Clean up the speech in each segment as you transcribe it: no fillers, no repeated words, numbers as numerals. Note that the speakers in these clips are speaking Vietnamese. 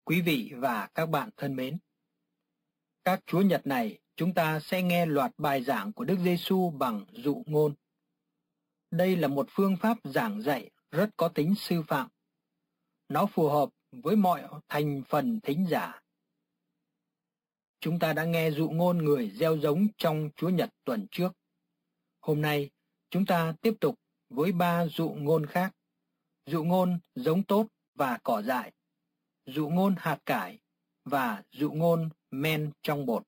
Quý vị và các bạn thân mến, các Chúa Nhật này chúng ta sẽ nghe loạt bài giảng của Đức Giêsu bằng dụ ngôn. Đây là một phương pháp giảng dạy rất có tính sư phạm. Nó phù hợp với mọi thành phần thính giả. Chúng ta đã nghe dụ ngôn người gieo giống trong Chúa Nhật tuần trước. Hôm nay, chúng ta tiếp tục với 3 dụ ngôn khác. Dụ ngôn giống tốt và cỏ dại, dụ ngôn hạt cải và dụ ngôn men trong bột.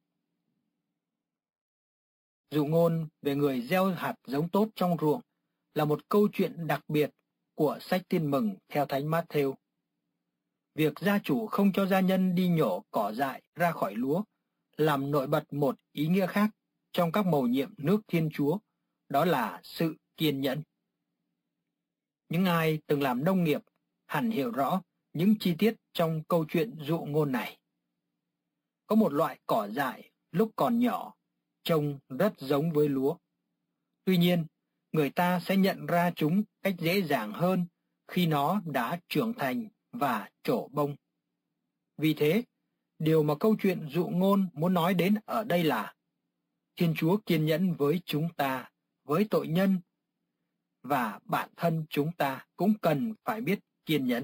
Dụ ngôn về người gieo hạt giống tốt trong ruộng là một câu chuyện đặc biệt của sách Tin Mừng theo Thánh Mát-thêu. Việc gia chủ không cho gia nhân đi nhổ cỏ dại ra khỏi lúa làm nổi bật một ý nghĩa khác trong các mầu nhiệm nước Thiên Chúa, đó là sự kiên nhẫn. Những ai từng làm nông nghiệp hẳn hiểu rõ những chi tiết trong câu chuyện dụ ngôn này. Có một loại cỏ dại lúc còn nhỏ, trông rất giống với lúa. Tuy nhiên, người ta sẽ nhận ra chúng cách dễ dàng hơn khi nó đã trưởng thành và trổ bông. Vì thế, điều mà câu chuyện dụ ngôn muốn nói đến ở đây là Thiên Chúa kiên nhẫn với chúng ta, với tội nhân, và bản thân chúng ta cũng cần phải biết kiên nhẫn.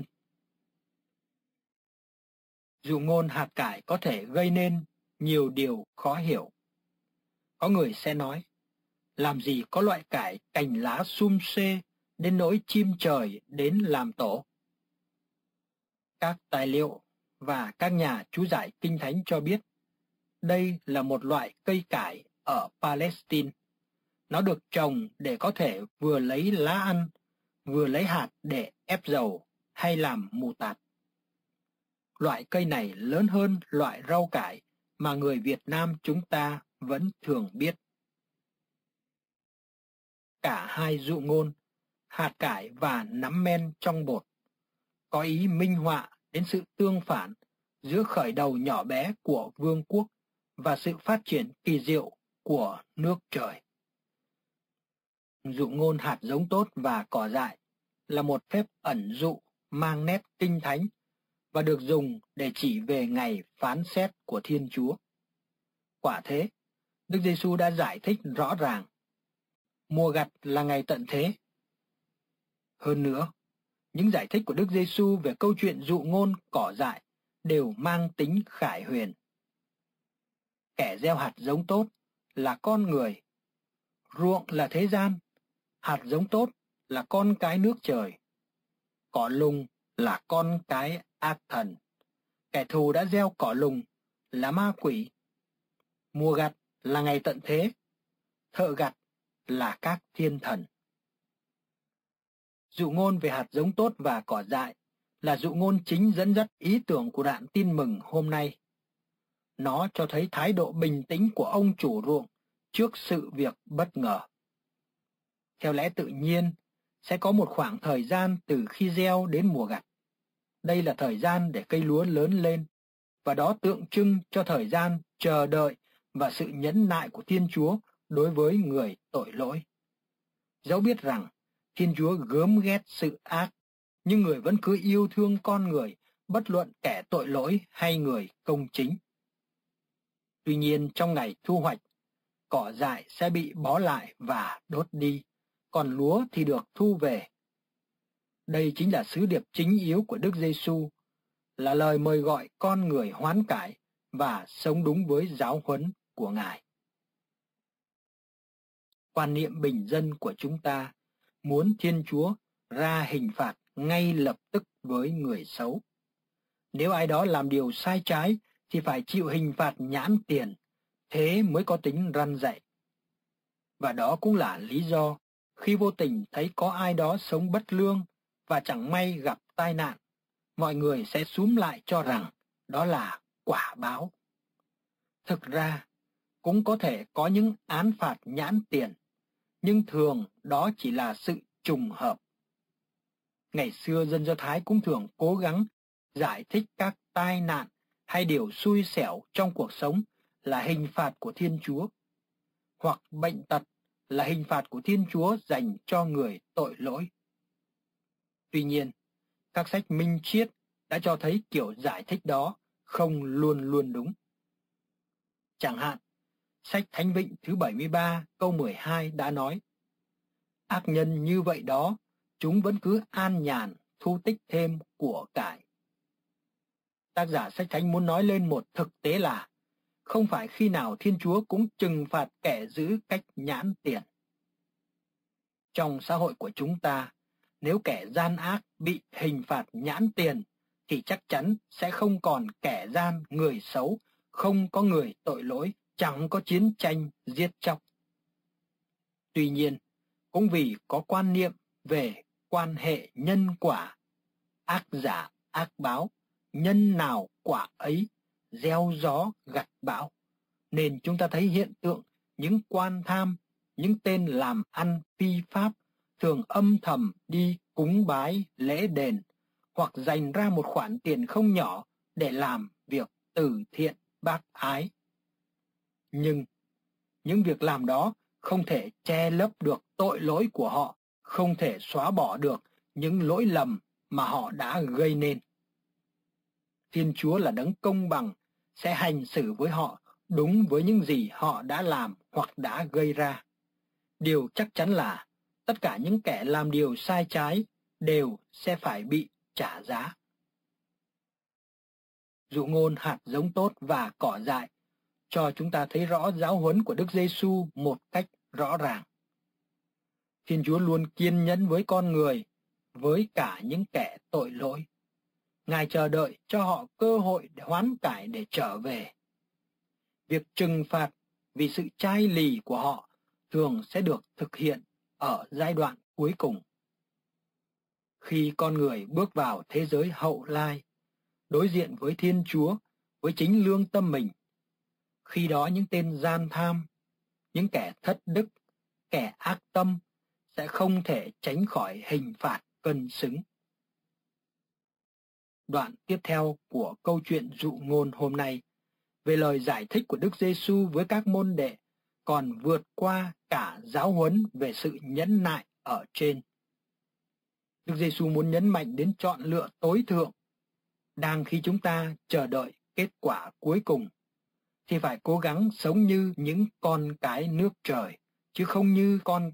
Dụ ngôn hạt cải có thể gây nên nhiều điều khó hiểu. Có người sẽ nói, làm gì có loại cải cành lá sum xê đến nỗi chim trời đến làm tổ. Các tài liệu và các nhà chú giải Kinh Thánh cho biết, đây là một loại cây cải ở Palestine. Nó được trồng để có thể vừa lấy lá ăn, vừa lấy hạt để ép dầu hay làm mù tạt. Loại cây này lớn hơn loại rau cải mà người Việt Nam chúng ta vẫn thường biết. Cả hai dụ ngôn, hạt cải và nắm men trong bột, có ý minh họa đến sự tương phản giữa khởi đầu nhỏ bé của vương quốc và sự phát triển kỳ diệu của nước trời. Dụ ngôn hạt giống tốt và cỏ dại là một phép ẩn dụ mang nét kinh thánh và được dùng để chỉ về ngày phán xét của Thiên Chúa. Quả thế, Đức Giêsu đã giải thích rõ ràng, mùa gặt là ngày tận thế. Hơn nữa, những giải thích của Đức Giêsu về câu chuyện dụ ngôn cỏ dại đều mang tính khải huyền. Kẻ gieo hạt giống tốt là con người, ruộng là thế gian, hạt giống tốt là con cái nước trời, cỏ lùng là con cái ác thần, kẻ thù đã gieo cỏ lùng là ma quỷ. Mùa gặt là ngày tận thế, thợ gặt là các thiên thần. Dụ ngôn về hạt giống tốt và cỏ dại là dụ ngôn chính dẫn dắt ý tưởng của đoạn tin mừng hôm nay. Nó cho thấy thái độ bình tĩnh của ông chủ ruộng trước sự việc bất ngờ. Theo lẽ tự nhiên, sẽ có một khoảng thời gian từ khi gieo đến mùa gặt. Đây là thời gian để cây lúa lớn lên, và đó tượng trưng cho thời gian chờ đợi và sự nhẫn nại của Thiên Chúa đối với người tội lỗi. Dẫu biết rằng Thiên Chúa gớm ghét sự ác, nhưng người vẫn cứ yêu thương con người, bất luận kẻ tội lỗi hay người công chính. Tuy nhiên trong ngày thu hoạch, cỏ dại sẽ bị bó lại và đốt đi, còn lúa thì được thu về. Đây chính là sứ điệp chính yếu của Đức Giêsu, là lời mời gọi con người hoán cải và sống đúng với giáo huấn của Ngài. Quan niệm bình dân của chúng ta muốn Thiên Chúa ra hình phạt ngay lập tức với người xấu. Nếu ai đó làm điều sai trái thì phải chịu hình phạt nhãn tiền, thế mới có tính răn dạy. Và đó cũng là lý do khi vô tình thấy có ai đó sống bất lương và chẳng may gặp tai nạn, mọi người sẽ xúm lại cho rằng đó là quả báo. Thực ra, cũng có thể có những án phạt nhãn tiền, nhưng thường đó chỉ là sự trùng hợp. Ngày xưa dân Do Thái cũng thường cố gắng giải thích các tai nạn hay điều xui xẻo trong cuộc sống là hình phạt của Thiên Chúa, hoặc bệnh tật là hình phạt của Thiên Chúa dành cho người tội lỗi. Tuy nhiên, các sách minh triết đã cho thấy kiểu giải thích đó không luôn luôn đúng. Chẳng hạn, sách Thánh Vịnh thứ 73 câu 12 đã nói: ác nhân như vậy đó, chúng vẫn cứ an nhàn thu tích thêm của cải. Tác giả sách Thánh muốn nói lên một thực tế là không phải khi nào Thiên Chúa cũng trừng phạt kẻ giữ cách nhãn tiền. Trong xã hội của chúng ta, nếu kẻ gian ác bị hình phạt nhãn tiền thì chắc chắn sẽ không còn kẻ gian, người xấu, không có người tội lỗi, chẳng có chiến tranh, giết chóc. Tuy nhiên, cũng vì có quan niệm về quan hệ nhân quả, ác giả ác báo, nhân nào quả ấy, gieo gió gặt bão, nên chúng ta thấy hiện tượng những quan tham, những tên làm ăn phi pháp thường âm thầm đi cúng bái lễ đền hoặc dành ra một khoản tiền không nhỏ để làm việc từ thiện bác ái. Nhưng những việc làm đó không thể che lấp được tội lỗi của họ, không thể xóa bỏ được những lỗi lầm mà họ đã gây nên. Thiên Chúa là đấng công bằng, sẽ hành xử với họ đúng với những gì họ đã làm hoặc đã gây ra. Điều chắc chắn là tất cả những kẻ làm điều sai trái đều sẽ phải bị trả giá. Dụ ngôn hạt giống tốt và cỏ dại cho chúng ta thấy rõ giáo huấn của Đức Giêsu một cách rõ ràng. Thiên Chúa luôn kiên nhẫn với con người, với cả những kẻ tội lỗi. Ngài chờ đợi cho họ cơ hội để hoán cải để trở về. Việc trừng phạt vì sự chai lì của họ thường sẽ được thực hiện ở giai đoạn cuối cùng. Khi con người bước vào thế giới hậu lai, đối diện với Thiên Chúa, với chính lương tâm mình, khi đó những tên gian tham, những kẻ thất đức, kẻ ác tâm sẽ không thể tránh khỏi hình phạt cân xứng. Đoạn tiếp theo của câu chuyện dụ ngôn hôm nay về lời giải thích của Đức Giêsu với các môn đệ còn vượt qua cả giáo huấn về sự nhẫn nại ở trên. Đức Giêsu muốn nhấn mạnh đến chọn lựa tối thượng. Đang khi chúng ta chờ đợi kết quả cuối cùng, thì phải cố gắng sống như những con cái nước trời, chứ không như con